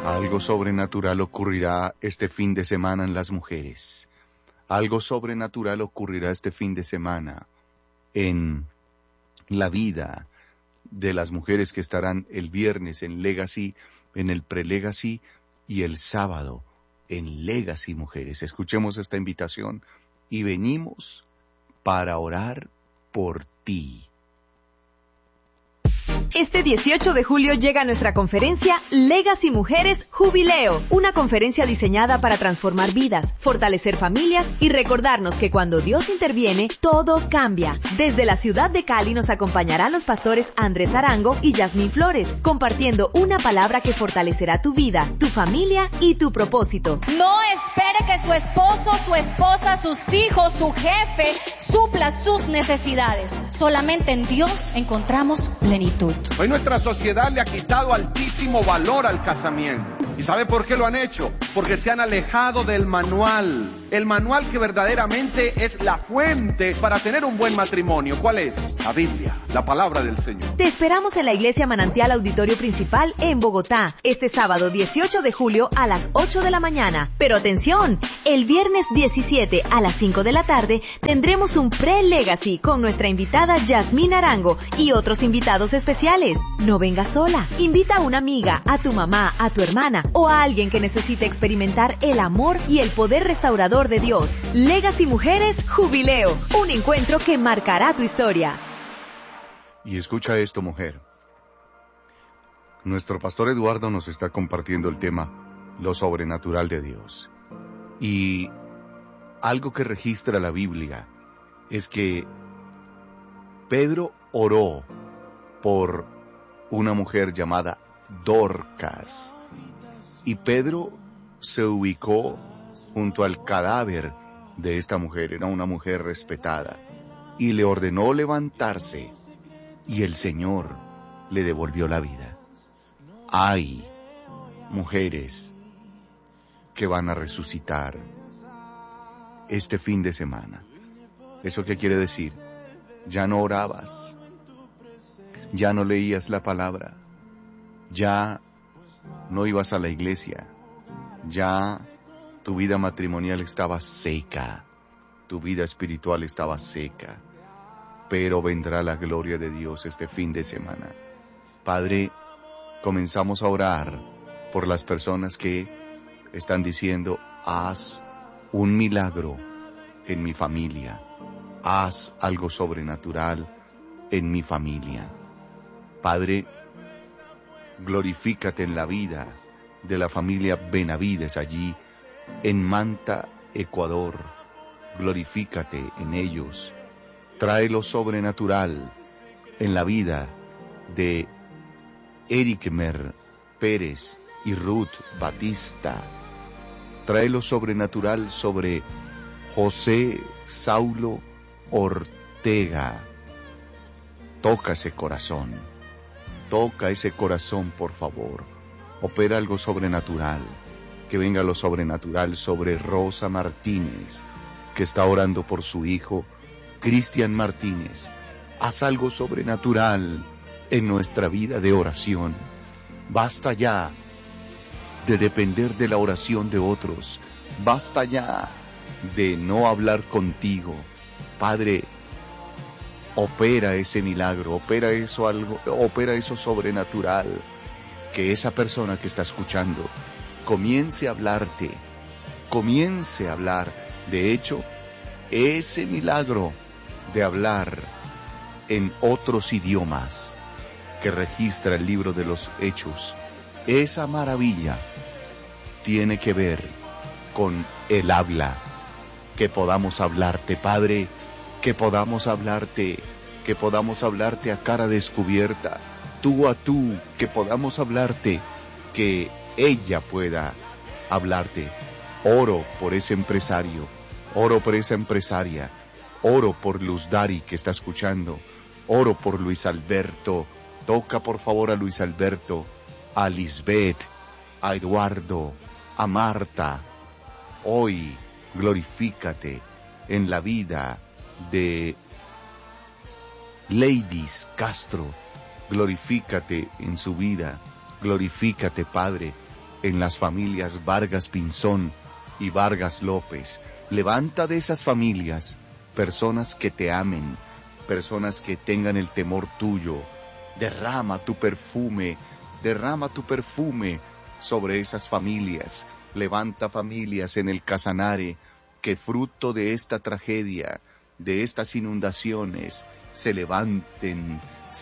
Algo sobrenatural ocurrirá este fin de semana en las mujeres. Algo sobrenatural ocurrirá este fin de semana en la vida de las mujeres que estarán el viernes en Legacy, en el Pre-Legacy, y el sábado en Legacy Mujeres. Escuchemos esta invitación y venimos para orar por ti. Este 18 de julio llega nuestra conferencia Legacy Mujeres Jubileo, una conferencia diseñada para transformar vidas, fortalecer familias y recordarnos que cuando Dios interviene, todo cambia. Desde la ciudad de Cali nos acompañarán los pastores Andrés Arango y Yasmín Flores, compartiendo una palabra que fortalecerá tu vida, tu familia y tu propósito. No espere que su esposo, su esposa, sus hijos, su jefe supla sus necesidades. Solamente en Dios encontramos plenitud. Hoy nuestra sociedad le ha quitado altísimo valor al casamiento. ¿Y sabe por qué lo han hecho? Porque se han alejado del manual. El manual que verdaderamente es la fuente para tener un buen matrimonio. ¿Cuál es? La Biblia, la palabra del Señor. Te esperamos en la Iglesia Manantial Auditorio Principal en Bogotá, este sábado 18 de julio a las 8 de la mañana. Pero atención, el viernes 17 a las 5 de la tarde tendremos un Pre-Legacy con nuestra invitada Yasmín Arango y otros invitados especiales. No vengas sola, invita a una amiga, a tu mamá, a tu hermana o a alguien que necesite experimentar el amor y el poder restaurador de Dios. Legacy Mujeres Jubileo, un encuentro que marcará tu historia. Y escucha esto, mujer. Nuestro pastor Eduardo nos está compartiendo el tema lo sobrenatural de Dios. Y algo que registra la Biblia es que Pedro oró por una mujer llamada Dorcas. Y Pedro se ubicó junto al cadáver de esta mujer. Era una mujer respetada. Y le ordenó levantarse. Y el Señor le devolvió la vida. Hay mujeres que van a resucitar este fin de semana. ¿Eso qué quiere decir? Ya no orabas. Ya no leías la palabra. Ya no ibas a la iglesia. Ya tu vida matrimonial estaba seca. Tu vida espiritual estaba seca. Pero vendrá la gloria de Dios este fin de semana. Padre, comenzamos a orar por las personas que están diciendo, haz un milagro en mi familia. Haz algo sobrenatural en mi familia. Padre, glorifícate en la vida de la familia Benavides allí en Manta, Ecuador. Glorifícate en ellos. Trae lo sobrenatural en la vida de Erikmer Pérez y Ruth Batista. Trae lo sobrenatural sobre José Saulo Ortega. Toca ese corazón. Toca ese corazón, por favor. Opera algo sobrenatural. Que venga lo sobrenatural sobre Rosa Martínez, que está orando por su hijo, Cristian Martínez. Haz algo sobrenatural en nuestra vida de oración. Basta ya de depender de la oración de otros. Basta ya de no hablar contigo. Padre, opera ese milagro, opera eso sobrenatural, que esa persona que está escuchando comience a hablarte, comience a hablar. De hecho, ese milagro de hablar en otros idiomas que registra el libro de los Hechos, esa maravilla tiene que ver con el habla, que podamos hablarte, Padre, que podamos hablarte a cara descubierta, tú a tú, que podamos hablarte, que ella pueda hablarte. Oro por ese empresario, oro por esa empresaria, oro por Luz Dari que está escuchando, oro por Luis Alberto. Toca por favor a Luis Alberto, a Lisbeth, a Eduardo, a Marta. Hoy glorifícate en la vida de Ladies Castro. Glorifícate en su vida. Glorifícate, Padre. en las familias Vargas Pinzón y Vargas López. Levanta de esas familias personas que te amen, personas que tengan el temor tuyo. Derrama tu perfume sobre esas familias. Levanta familias en el Casanare que fruto de esta tragedia, de estas inundaciones, se levanten,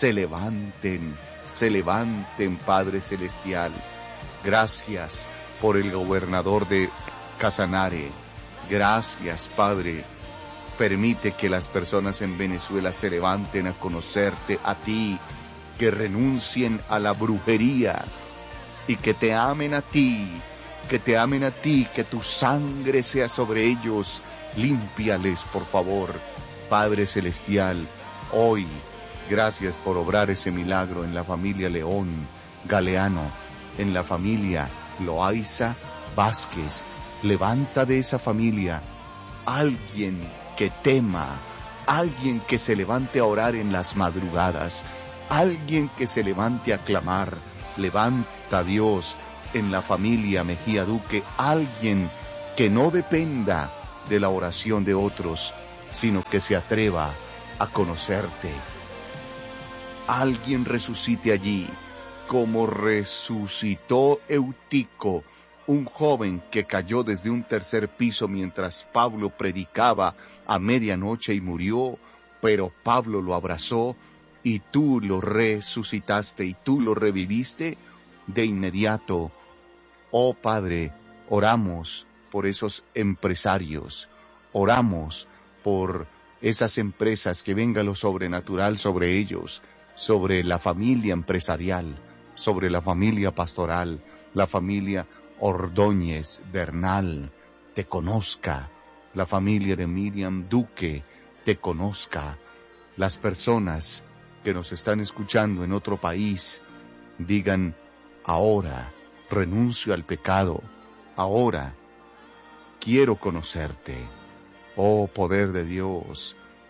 Padre Celestial. Gracias por el gobernador de Casanare. Gracias, Padre. Permite que las personas en Venezuela se levanten a conocerte a ti, que renuncien a la brujería y que te amen a ti, que tu sangre sea sobre ellos. Límpiales, por favor, Padre Celestial. Hoy, gracias por obrar ese milagro en la familia León Galeano, en la familia Loaiza Vázquez. Levanta de esa familia alguien que tema, alguien que se levante a orar en las madrugadas, alguien que se levante a clamar. Levanta, Dios, en la familia Mejía Duque, alguien que no dependa de la oración de otros, sino que se atreva a conocerte. Alguien resucite allí, como resucitó Eutico, un joven que cayó desde un tercer piso mientras Pablo predicaba a medianoche y murió, pero Pablo lo abrazó y tú lo resucitaste y tú lo reviviste de inmediato. Oh Padre, oramos por esos empresarios, oramos por esas empresas, que venga lo sobrenatural sobre ellos, sobre la familia empresarial, sobre la familia pastoral, la familia Ordóñez Bernal, te conozca, la familia de Miriam Duque, te conozca. Las personas que nos están escuchando en otro país, digan, ahora renuncio al pecado, ahora quiero conocerte. Oh, poder de Dios,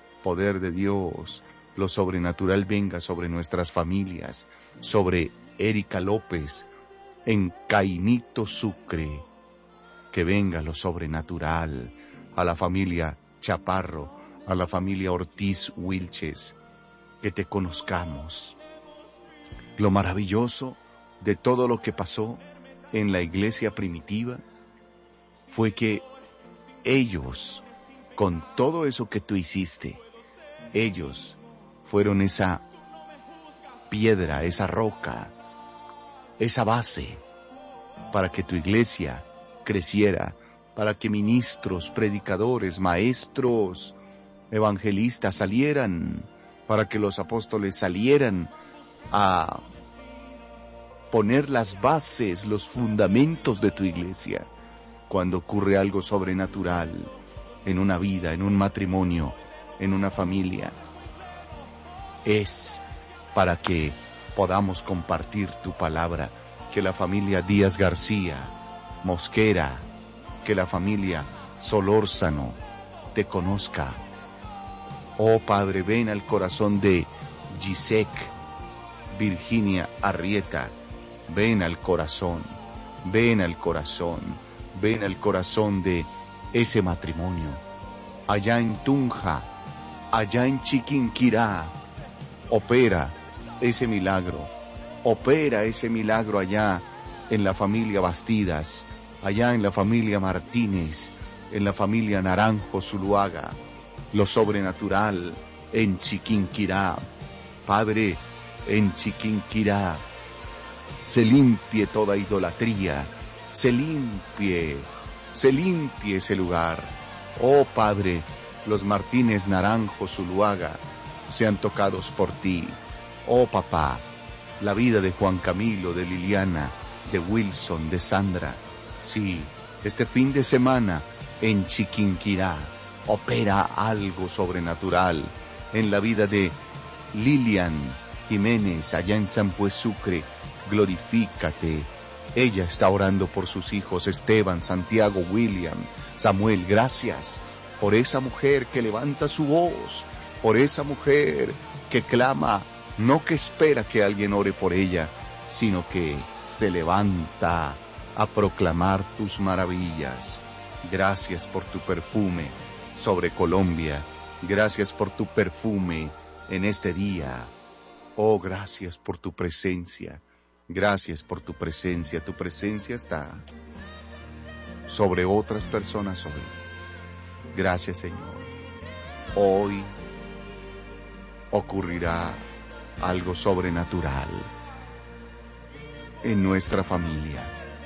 lo sobrenatural venga sobre nuestras familias, sobre Erika López, en Caimito Sucre, que venga lo sobrenatural, a la familia Chaparro, a la familia Ortiz Wilches, que te conozcamos. Lo maravilloso de todo lo que pasó en la iglesia primitiva fue que ellos, con todo eso que tú hiciste, ellos fueron esa piedra, esa roca, esa base para que tu iglesia creciera, para que ministros, predicadores, maestros, evangelistas salieran, para que los apóstoles salieran a poner las bases, los fundamentos de tu iglesia. Cuando ocurre algo sobrenatural en una vida, en un matrimonio, en una familia, es para que podamos compartir tu palabra, que la familia Díaz García, Mosquera, que la familia Solórzano te conozca. Oh Padre, ven al corazón de Gisek, Virginia Arrieta, ven al corazón de ese matrimonio. Allá en Tunja, allá en Chiquinquirá, opera ese milagro allá en la familia Bastidas, allá en la familia Martínez, en la familia Naranjo Zuluaga, lo sobrenatural en Chiquinquirá. Padre, en Chiquinquirá se limpie toda idolatría, se limpie ese lugar. Oh Padre, los Martínez Naranjo Zuluaga sean tocados por ti. Oh Papá, la vida de Juan Camilo, de Liliana, de Wilson, de Sandra. Sí, este fin de semana en Chiquinquirá opera algo sobrenatural en la vida de Lilian Jiménez, allá en San Pues Sucre. Glorifícate. Ella está orando por sus hijos Esteban, Santiago, William, Samuel. Gracias por esa mujer que levanta su voz, por esa mujer que clama, no que espera que alguien ore por ella, sino que se levanta a proclamar tus maravillas. Gracias por tu perfume sobre Colombia. Gracias por tu perfume en este día. Oh, gracias por tu presencia. Gracias por tu presencia. Tu presencia está sobre otras personas hoy. Gracias, Señor. Hoy ocurrirá algo sobrenatural en nuestra familia.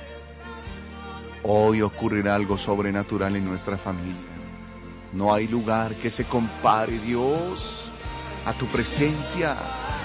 Hoy ocurrirá algo sobrenatural en nuestra familia. No hay lugar que se compare, Dios, a tu presencia.